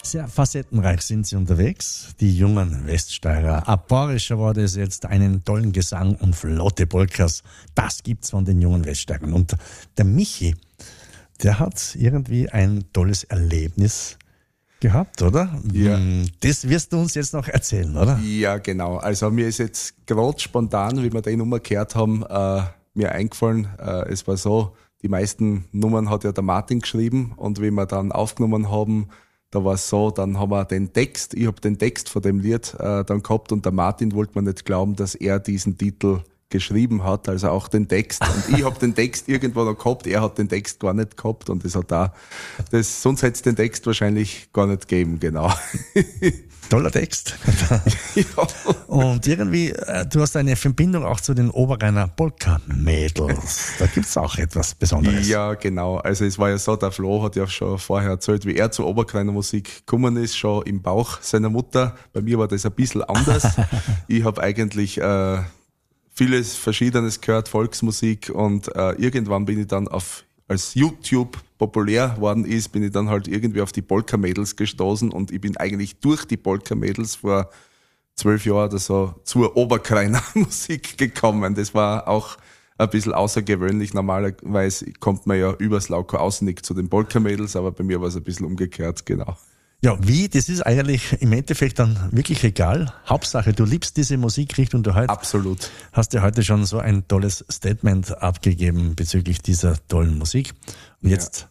Sehr facettenreich sind sie unterwegs, die jungen Weststeirer. Aporischer war das jetzt, einen tollen Gesang und flotte Polkas. Das gibt's von den jungen Weststeirern. Und der Michi, der hat irgendwie ein tolles Erlebnis gehabt, oder? Ja. Das wirst du uns jetzt noch erzählen, oder? Ja, genau. Also mir ist jetzt gerade spontan, wie wir die Nummer gehört haben, mir eingefallen, es war so, die meisten Nummern hat ja der Martin geschrieben und wie wir dann aufgenommen haben, da war es so, dann haben wir den Text, ich habe den Text von dem Lied dann gehabt und der Martin wollte mir nicht glauben, dass er diesen Titel geschrieben hat, also auch den Text. Und ich habe den Text irgendwo noch gehabt, er hat den Text gar nicht gehabt und das hat auch, sonst hätte es den Text wahrscheinlich gar nicht gegeben, genau. Toller Text. Ja. Und irgendwie, du hast eine Verbindung auch zu den Oberrheiner Polka-Mädels. Da gibt's auch etwas Besonderes. Ja, genau. Also es war ja so, der Flo hat ja schon vorher erzählt, wie er zur Oberrheiner Musik gekommen ist, schon im Bauch seiner Mutter. Bei mir war das ein bisschen anders. Ich habe eigentlich vieles Verschiedenes gehört, Volksmusik und irgendwann bin ich dann als YouTube populär worden ist, bin ich dann halt irgendwie auf die Polka-Mädels gestoßen und ich bin eigentlich durch die Polka-Mädels vor 12 Jahren oder so zur Oberrheiner Musik gekommen. Das war auch ein bisschen außergewöhnlich. Normalerweise kommt man ja übers Lauko Außennick zu den Polka-Mädels, aber bei mir war es ein bisschen umgekehrt, genau. Ja, wie? Das ist eigentlich im Endeffekt dann wirklich egal. Hauptsache, du liebst diese Musikrichtung. Du Absolut. Hast ja heute schon so ein tolles Statement abgegeben bezüglich dieser tollen Musik. Und jetzt